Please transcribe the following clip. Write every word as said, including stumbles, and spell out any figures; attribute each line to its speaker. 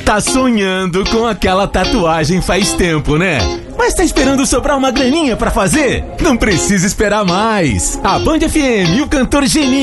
Speaker 1: Tá sonhando com aquela tatuagem faz tempo, né? Mas tá esperando sobrar uma graninha pra fazer? Não precisa esperar mais. A Band F M e o cantor Geninho